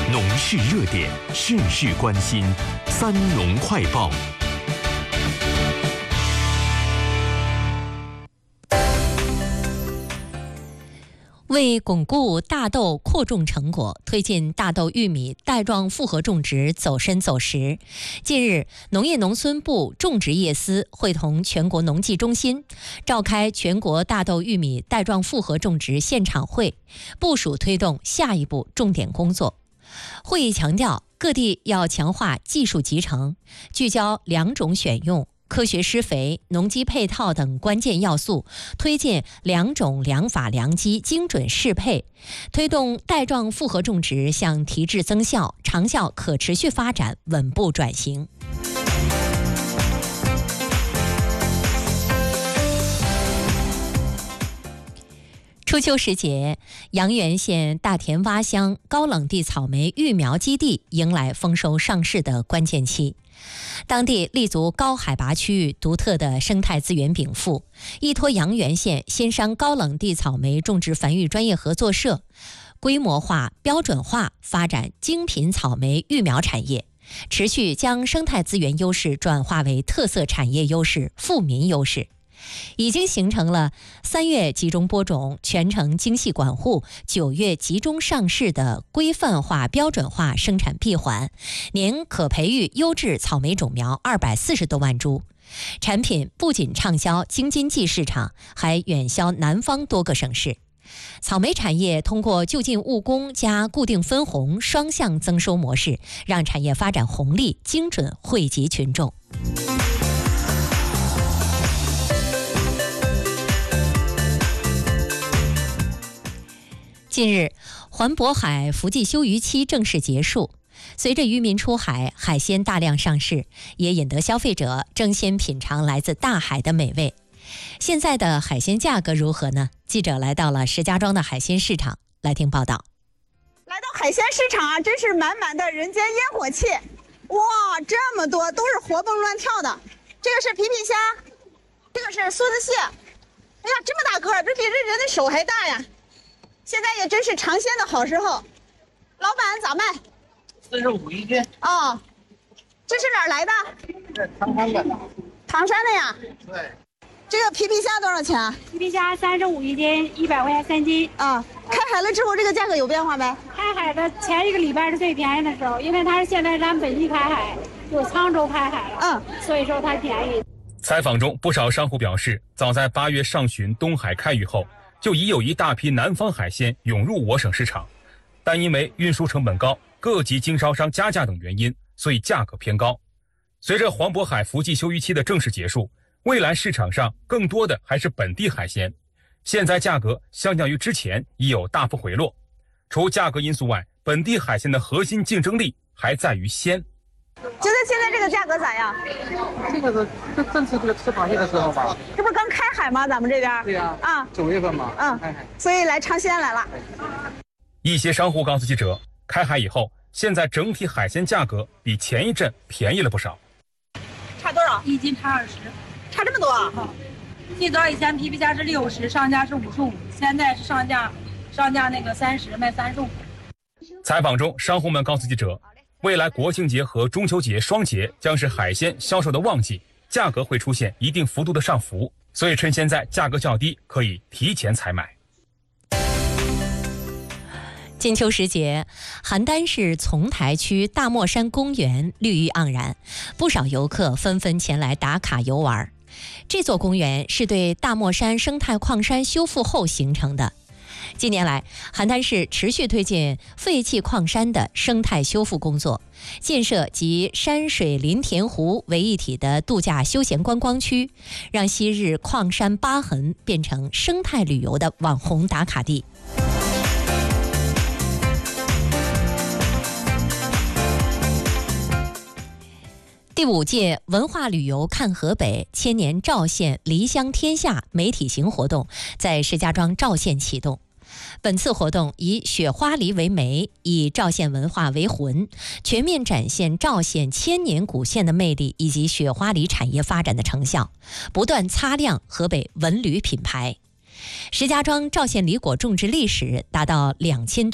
农事热点，事事关心，三农快报。 为巩固大豆扩种成果，推进大豆、玉米带状复合种植走深走实，近日，农业农村部种植业司会同全国农技中心召开全国大豆、玉米带状复合种植现场会，部署推动下一步重点工作。会议强调，各地要强化技术集成，聚焦良种选用、科学施肥、农机配套等关键要素，推进良种、良法、良机精准适配，推动带状复合种植向提质增效、长效可持续发展稳步转型。初秋时节，阳原县大田洼乡高冷地草莓育苗基地迎来丰收上市的关键期。当地立足高海拔区域独特的生态资源禀赋，依托阳原县仙山高冷地草莓种植繁育专业合作社，规模化、标准化发展精品草莓育苗产业，持续将生态资源优势转化为特色产业优势、富民优势。已经形成了3月集中播种、全程精细管护、9月集中上市的规范化、标准化生产闭环，年可培育优质草莓种苗240多万株。产品不仅畅销京津冀市场，还远销南方多个省市。草莓产业通过就近务工加固定分红双向增收模式，让产业发展红利精准惠及群众。近日，环渤海福记休渔期正式结束。随着渔民出海，海鲜大量上市，也引得消费者争先品尝来自大海的美味。现在的海鲜价格如何呢？记者来到了石家庄的海鲜市场，来听报道。 来到海鲜市场啊，真是满满的人间烟火气！哇，这么多都是活蹦乱跳的。这个是皮皮虾，这个是梭子蟹。哎呀，这么大个儿，这比这人的手还大呀！现在也真是尝鲜的好时候，老板咋卖 ？45一斤。 哦，这是哪儿来的？ 这唐山的。 唐山的呀？ 对。 这个皮皮虾多少钱啊？ 皮皮虾35一斤，100块钱3斤。 啊，开海了之后这个价格有变化没？ 开海的前1个礼拜是最便宜的时候，因为它是现在咱本地开海，有沧州开海了，所以说它便宜。 采访中，不少商户表示，早在8月上旬东海开渔后，就已有一大批南方海鲜涌入我省市场，但因为运输成本高、各级经销商加价等原因，所以价格偏高。随着环渤海福记休渔期的正式结束，未来市场上更多的还是本地海鲜，现在价格相较于之前已有大幅回落。除价格因素外，本地海鲜的核心竞争力还在于鲜。 觉得现在这个价格咋样？ 这个是正是这个吃螃蟹的时候吧？ 这不是刚开海吗？咱们这边？ 对呀。9月份嘛。开海。 所以来尝鲜来了。 一些商户告诉记者，开海以后，现在整体海鲜价格比前一阵便宜了不少。 差多少？ 1斤差20。 差这么多啊？ 最早以前皮皮虾是60，上架是55，现在是上架那个30，卖35。 采访中，商户们告诉记者，未来国庆节和中秋节双节将是海鲜销售的旺季，价格会出现一定幅度的上浮，所以趁现在价格较低，可以提前采买。 金秋时节，邯郸市丛台区大漠山公园绿意盎然，不少游客纷纷前来打卡游玩。这座公园是对大漠山生态矿山修复后形成的。近年来，邯郸市持续推进废弃矿山的生态修复工作，建设集山水林田湖为一体的度假休闲观光区，让昔日矿山疤痕变成生态旅游的网红打卡地。第5届文化旅游看河北千年赵县梨香天下媒体行活动在石家庄赵县启动。本次活动以雪花梨为媒，以赵县文化为魂，全面展现赵县千年古县的魅力以及雪花梨产业发展的成效，不断擦亮河北文旅品牌。石家庄赵县梨果种植历史达到2000多